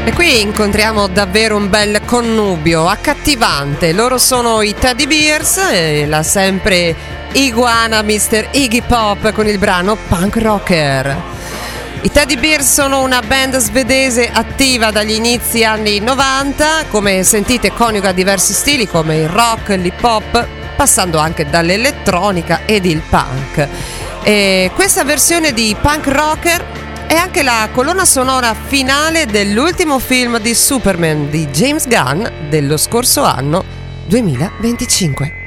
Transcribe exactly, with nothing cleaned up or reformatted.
E qui incontriamo davvero un bel connubio accattivante. Loro sono i Teddy Bears e la sempre iguana mister Iggy Pop con il brano Punk Rocker. I Teddy Bears sono una band svedese attiva dagli inizi anni novanta, come sentite coniuga diversi stili come il rock, l'hip hop, passando anche dall'elettronica ed il punk. E questa versione di Punk Rocker è anche la colonna sonora finale dell'ultimo film di Superman di James Gunn dello scorso anno duemilaventicinque.